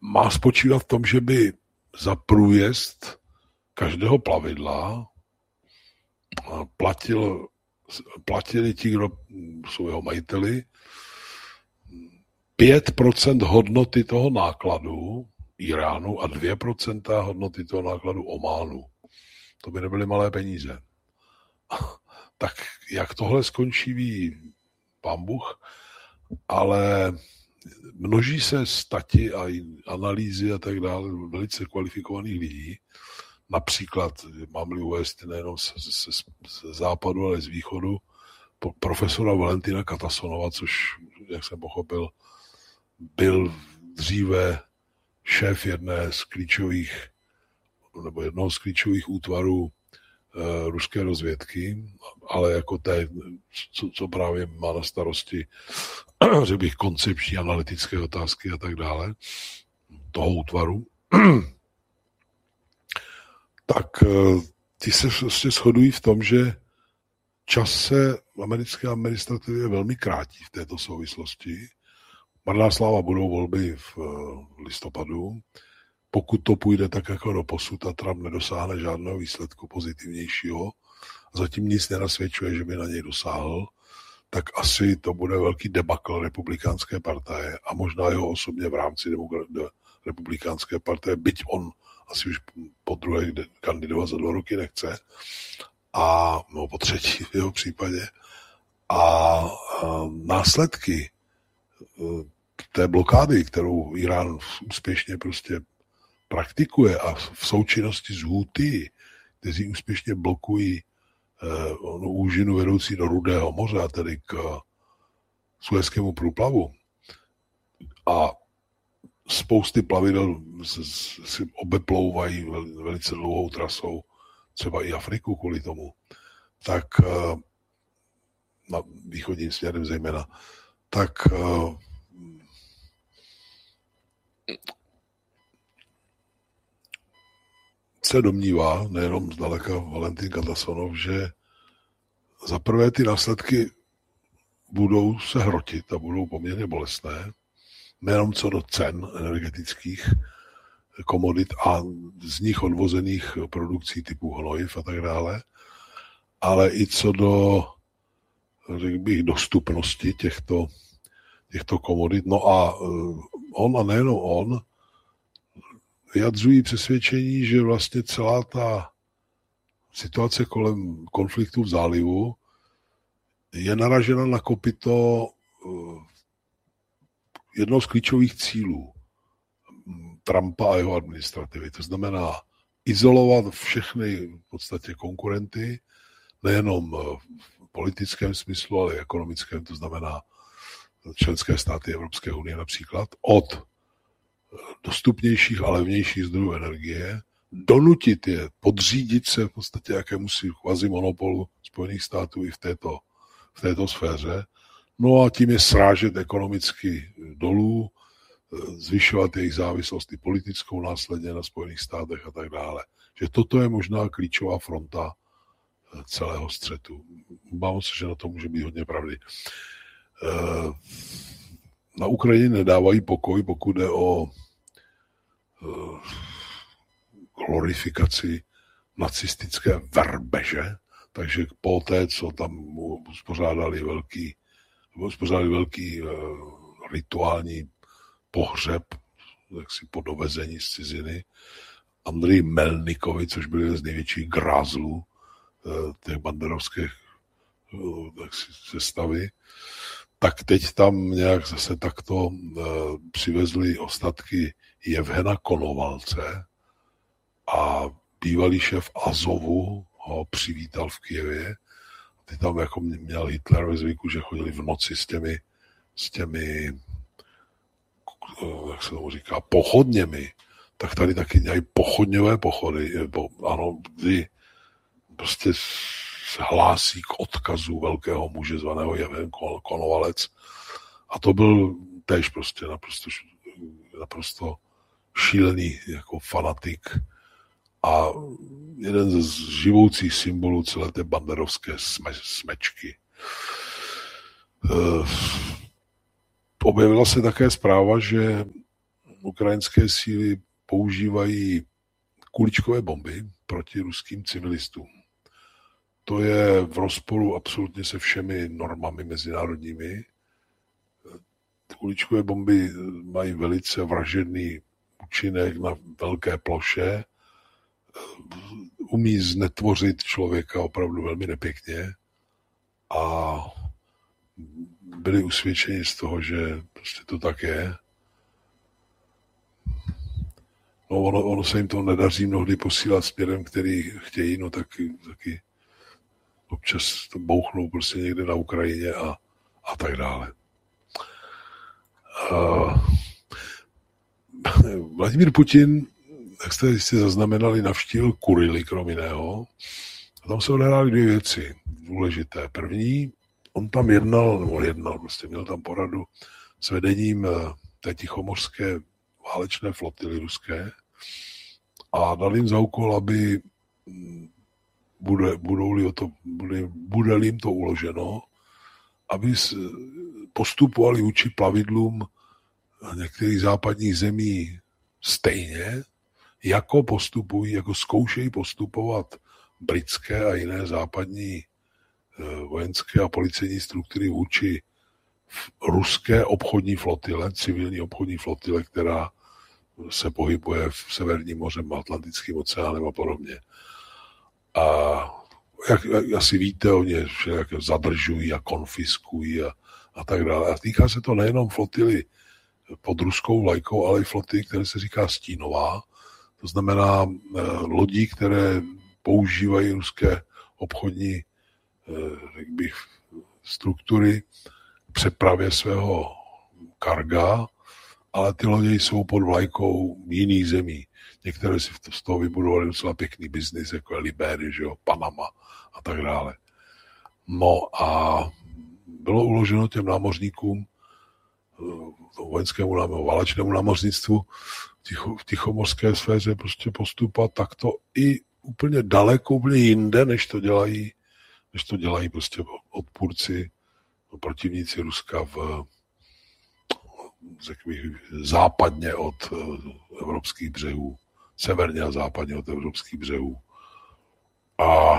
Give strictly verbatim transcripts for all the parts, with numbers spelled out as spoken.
má spočívat v tom, že by za průjezd každého plavidla platil, platili ti, kdo jsou jeho majiteli, pět procent hodnoty toho nákladu Iránu a dvě procenta hodnoty toho nákladu Ománu. To by nebyly malé peníze. Tak jak tohle skončí, ví pán Bůh, ale množí se stati a analýzy a tak dále velice kvalifikovaných lidí. Například, mám-li uvést nejenom z, z, z západu, ale z východu, profesora Valentina Katasonova, což, jak jsem pochopil, byl dříve šéf jedné z klíčových, nebo jednoho z klíčových útvarů e, ruské rozvědky, ale jako té, co, co právě má na starosti, řekl bych, koncepční analytické otázky a tak dále, toho útvaru, tak e, ty se prostě shodují v tom, že čas se v americké administrativě velmi krátí v této souvislosti. Marná sláva, budou volby v listopadu. Pokud to půjde tak jako doposud a Trump nedosáhne žádného výsledku pozitivnějšího, zatím nic nenasvědčuje, že by na něj dosáhl, tak asi to bude velký debakl republikánské partaje a možná jeho osobně v rámci demokra- republikánské partaje, byť on asi už po druhé kandidovat za dva roky nechce, a no, po třetí v jeho případě. A, a následky té blokády, kterou Irán úspěšně prostě praktikuje a v součinnosti s Húty, kteří úspěšně blokují eh, onu úžinu vedoucí do Rudého moře, a tedy k Suezkému průplavu, a spousty plavidel si obeplouvají velice dlouhou trasou, třeba i Afriku kvůli tomu, tak eh, na východním směrem zejména, tak uh, se domnívá, nejenom zdaleka Valentin Katasonov, že zaprvé ty následky budou se hrotit a budou poměrně bolestné, nejenom co do cen energetických komodit a z nich odvozených produkcí typu hnojiv a tak dále, ale i co do, řekl bych, dostupnosti těchto, těchto komodit. No a on a nejenom on vyjadřují přesvědčení, že vlastně celá ta situace kolem konfliktu v zálivu je naražena na kopyto jednoho z klíčových cílů Trumpa a jeho administrativy. To znamená izolovat všechny v podstatě konkurenty, nejenom v politickém smyslu, ale i ekonomickém, to znamená členské státy Evropské unie například, od dostupnějších a levnějších zdrojů energie, donutit je podřídit se v podstatě jakémusi kvazimonopolu Spojených států i v této, v této sféře, no a tím je srážet ekonomicky dolů, zvyšovat jejich závislost i politickou následně na Spojených státech a tak dále. Že toto je možná klíčová fronta celého střetu. Bávám se, že na to může být hodně pravdy. Na Ukrajině nedávají pokoj, pokud jde o glorifikaci nacistické verbeže, takže po té, co tam uspořádali velký, uspořádali velký rituální pohřeb, jaksi po dovezení z ciziny, Andreji Melnikovi, což byl jeden z největších grázlů těch banderovských sestavy, tak teď tam nějak zase takto přivezli ostatky Jevhena Konovalce a bývalý šéf Azovu ho přivítal v Kyjevě. Ty tam jako měl Hitler ve zvyku, že chodili v noci s těmi, s těmi jak se tomu říká, pochodněmi, tak tady taky dělají pochodňové pochody. Ano, kdy prostě se hlásí k odkazu velkého muže zvaného Jevhen Konovalec. A to byl též prostě naprosto, naprosto šílený jako fanatik a jeden ze živoucích symbolů celé té banderovské sme, smečky. E, objevila se také zpráva, že ukrajinské síly používají kuličkové bomby proti ruským civilistům. To je v rozporu absolutně se všemi normami mezinárodními. Kuličkové bomby mají velice vražedný účinek na velké ploše, umí znetvořit člověka opravdu velmi nepěkně a byli usvědčeni z toho, že prostě to tak je. No ono, ono se jim to nedaří mnohdy posílat směrem, který chtějí, no taky, taky občas to bouchnou prostě někde na Ukrajině a, a tak dále. Uh, Vladimír Putin, jak jste jistě zaznamenali, navštívil Kurily krom jiného. A tam se odehrály dvě věci důležité. První, on tam jednal, nebo jednal, prostě měl tam poradu s vedením té tichomořské válečné flotily ruské a dal jim za úkol, aby bude, budou-li o to, bude, bude-li jim to uloženo, aby postupovali vůči plavidlům některých západních zemí stejně, jako postupují, jako zkoušejí postupovat britské a jiné západní vojenské a policejní struktury vůči ruské obchodní flotile, civilní obchodní flotile, která se pohybuje v Severním mořem, Atlantickým oceánem a podobně. A jak, jak asi víte, oni všelijak zadržují a konfiskují a, a tak dále. A týká se to nejenom flotily pod ruskou vlajkou, ale i flotily, které se říká stínová. To znamená eh, lodí, které používají ruské obchodní eh, jak bych, struktury k přepravě svého karga, ale ty lodě jsou pod vlajkou jiných zemí. Některé si z toho vybudovali docela pěkný biznis, jako je Liberie, že jo, Panama a tak dále. No a bylo uloženo těm námořníkům, vojenskému námořnictvu, válečnému námořnictvu ticho, v tichomorské sféře prostě postupovat takto i úplně daleko, úplně jinde, než to dělají, než to dělají prostě odpůrci, protivníci Ruska v řekl bych, západně od evropských břehů, severně a západně od evropských břehů. A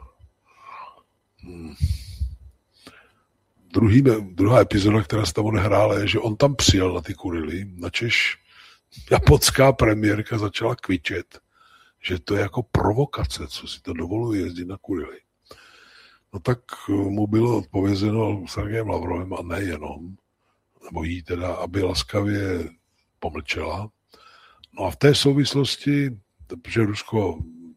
hm, druhý, druhá epizoda, která se tam odehrála, je, že on tam přijel na ty Kurily, načež japonská premiérka začala kvičet, že to je jako provokace, co si to dovoluje jezdit na Kurily. No tak mu bylo odpovězeno Sergejem Lavrovem a nejenom, nebo jí teda, aby laskavě pomlčela. No a v té souvislosti, protože Rusko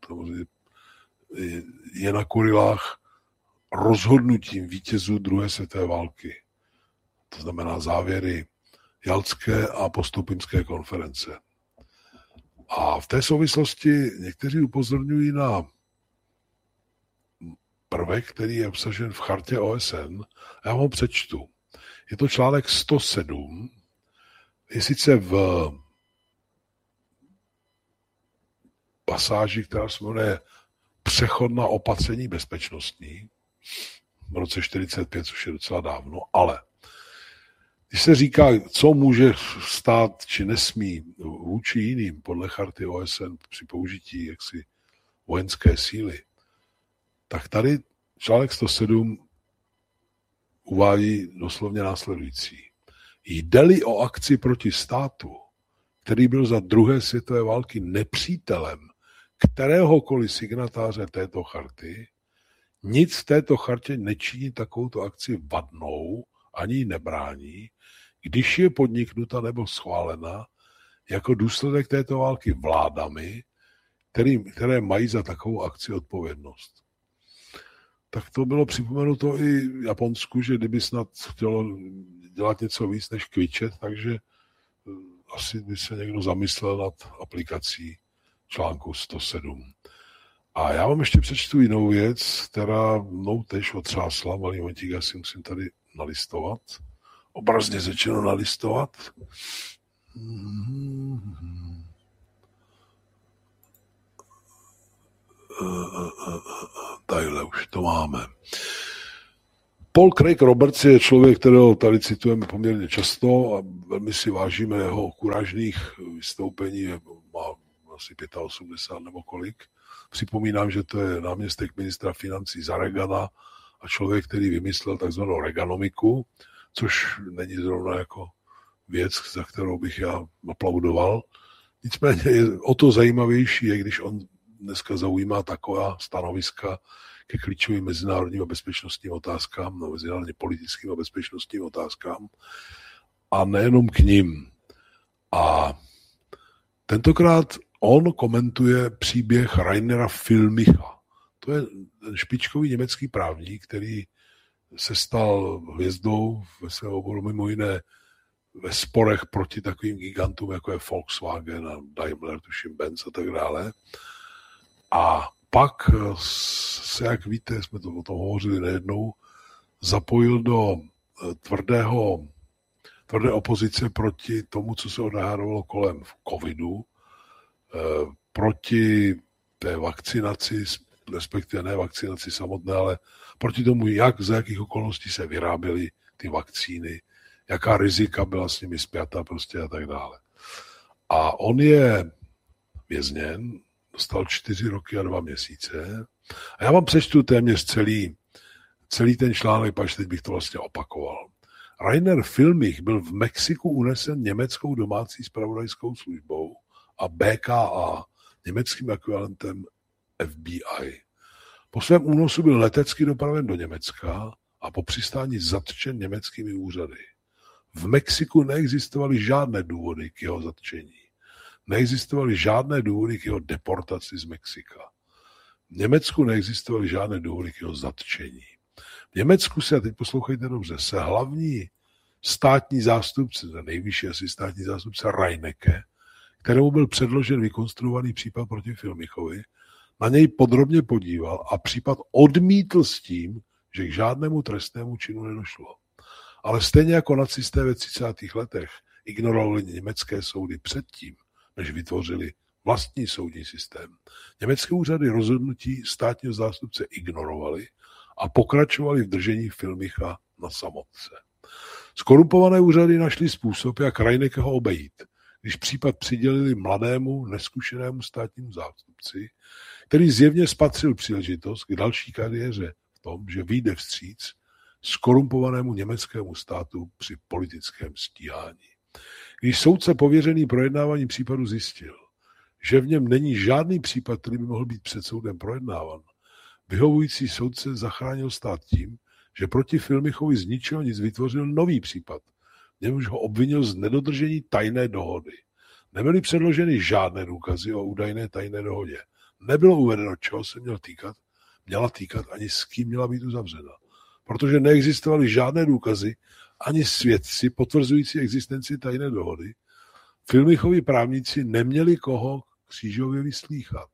je na Kurilách rozhodnutím vítězů druhé světové války. To znamená závěry Jaltské a postupimské konference. A v té souvislosti někteří upozorňují na prvek, který je obsažen v chartě O S N. Já vám ho přečtu. Je to článek sto sedm. Je sice v pasáži, která se jmenuje přechodná opatření bezpečnostní v roce čtyřicet pět, což je docela dávno, ale když se říká, co může stát či nesmí vůči jiným podle charty O S N při použití jaksi vojenské síly, tak tady článek sto sedm uvádí doslovně následující. Jde-li o akci proti státu, který byl za druhé světové války nepřítelem kteréhokoliv signatáře této charty, nic v této chartě nečiní takovouto akci vadnou, ani ji nebrání, když je podniknuta nebo schválena jako důsledek této války vládami, který, které mají za takovou akci odpovědnost. Tak to bylo připomenuto i Japonsku, že kdyby snad chtělo dělat něco víc než kvičet, takže asi by se někdo zamyslel nad aplikací článku sto sedm. A já vám ještě přečtu jinou věc, která mnou tež otřásla. Malý momentík, já si musím tady nalistovat. Obrazně řečeno nalistovat. Tadyhle už to máme. Paul Craig Roberts je člověk, kterého tady citujeme poměrně často a velmi si vážíme jeho kurážných vystoupení, má asi osmdesát pět nebo kolik. Připomínám, že to je náměstek ministra financí za Reagana a člověk, který vymyslel takzvanou Reaganomiku, což není zrovna jako věc, za kterou bych já aplaudoval. Nicméně je o to zajímavější, je, když on dneska zaujímá taková stanoviska ke klíčovým mezinárodním a bezpečnostním otázkám, no, mezinárodně politickým a bezpečnostním otázkám a nejenom k nim. A tentokrát on komentuje příběh Rainera Filmicha. To je ten špičkový německý právník, který se stal hvězdou ve svém oboru mimo jiné ve sporech proti takovým gigantům, jako je Volkswagen a Daimler, tuším Benz a tak dále. A pak se, jak víte, jsme to o tom hovořili nejednou, zapojil do tvrdého, tvrdé opozice proti tomu, co se odehrávalo kolem covidu, proti té vakcinaci, respektive ne vakcinaci samotné, ale proti tomu, jak za jakých okolností se vyráběly ty vakcíny, jaká rizika byla s nimi spjata prostě a tak dále. A on je vězněn, dostal čtyři roky a dva měsíce. A já vám přečtu téměř celý, celý ten článek, pač teď bych to vlastně opakoval. Rainer Filmich byl v Mexiku unesen německou domácí zpravodajskou službou a B K A, německým ekvivalentem F B I. Po svém únosu byl letecky dopraven do Německa a po přistání zatčen německými úřady. V Mexiku neexistovaly žádné důvody k jeho zatčení. Neexistovaly žádné důvody k jeho deportaci z Mexika. V Německu neexistovaly žádné důvody k jeho zatčení. V Německu se, a teď poslouchejte dobře, se hlavní státní zástupce, nejvyšší asi státní zástupce Reinecke, kterému byl předložen vykonstruovaný případ proti Filmichovi, na něj podrobně podíval a případ odmítl s tím, že k žádnému trestnému činu nedošlo. Ale stejně jako nacisté ve třicátých letech ignorovali německé soudy předtím, než vytvořili vlastní soudní systém. Německé úřady rozhodnutí státního zástupce ignorovali a pokračovali v držení Filmicha na samotce. Skorumpované úřady našli způsob, jak Reineckeho obejít, když případ přidělili mladému, neskušenému státnímu zástupci, který zjevně spatřil příležitost k další kariéře v tom, že vyjde vstříc skorumpovanému německému státu při politickém stíhání. Když soudce pověřený projednávání případu zjistil, že v něm není žádný případ, který by mohl být před soudem projednáván, vyhovující soudce zachránil stát tím, že proti Filmichovi z ničeho nic vytvořil nový případ, v němž ho obvinil z nedodržení tajné dohody. Nebyly předloženy žádné důkazy o údajné tajné dohodě. Nebylo uvedeno, čeho se měl týkat, měla týkat ani s kým měla být uzavřena. Protože neexistovaly žádné důkazy ani svědci potvrzující existenci tajné dohody, Filmichovi právníci neměli koho křížově vyslýchat.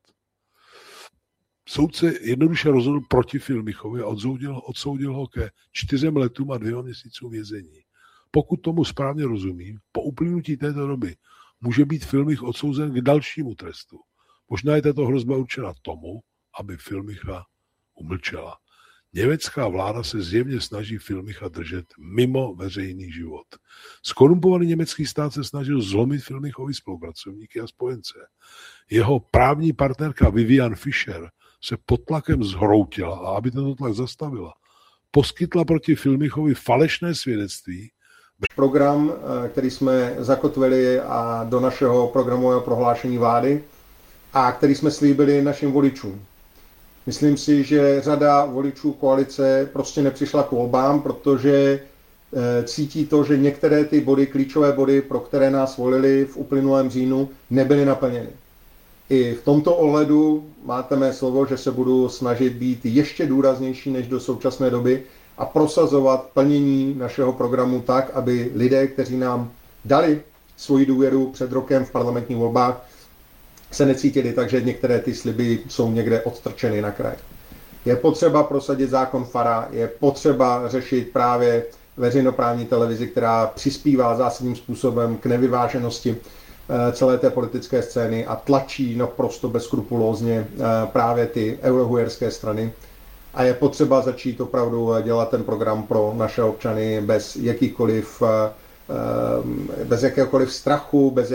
Soudce jednoduše rozhodl proti Filmichovi a odsoudil, odsoudil ho ke čtyřem letům a dvěma měsícům vězení. Pokud tomu správně rozumím, po uplynutí této doby může být Filmich odsouzen k dalšímu trestu. Možná je tato hrozba určena tomu, aby Filmicha umlčela. Německá vláda se zjevně snaží Filmicha držet mimo veřejný život. Skorumpovaný německý stát se snažil zlomit Filmichovi spolupracovníky a spojence. Jeho právní partnerka Vivian Fischer se pod tlakem zhroutila a aby tento tlak zastavila, poskytla proti Filmichovi falešné svědectví. Program, který jsme zakotvili a do našeho programového prohlášení vlády a který jsme slíbili našim voličům. Myslím si, že řada voličů koalice prostě nepřišla k volbám, protože cítí to, že některé ty body, klíčové body, pro které nás volili v uplynulém říjnu, nebyly naplněny. I v tomto ohledu máte mé slovo, že se budu snažit být ještě důraznější než do současné doby a prosazovat plnění našeho programu tak, aby lidé, kteří nám dali svoji důvěru před rokem v parlamentních volbách, se necítili tak, že některé ty sliby jsou někde odstrčeny na kraj. Je potřeba prosadit zákon Fara, je potřeba řešit právě veřejnoprávní televizi, která přispívá zásadním způsobem k nevyváženosti celé té politické scény a tlačí naprosto bezskrupulózně právě ty eurohujerské strany. a je potřeba začít opravdu dělat ten program pro naše občany bez jakýchkoliv, bez jakéhokoliv strachu, bez